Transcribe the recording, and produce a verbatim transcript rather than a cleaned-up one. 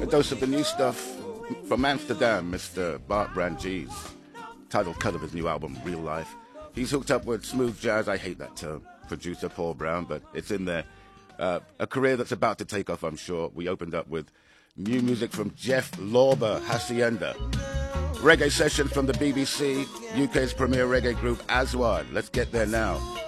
A dose of the new stuff from Amsterdam, Mister Bart Brangees. Title cut of his new album, Real Life. He's hooked up with smooth jazz, I hate that term, producer Paul Brown, but it's in there. Uh, a career that's about to take off, I'm sure. We opened up with new music from Jeff Lorber, Hacienda. Reggae session from the B B C, U K's premier reggae group, Aswad. Let's get there now.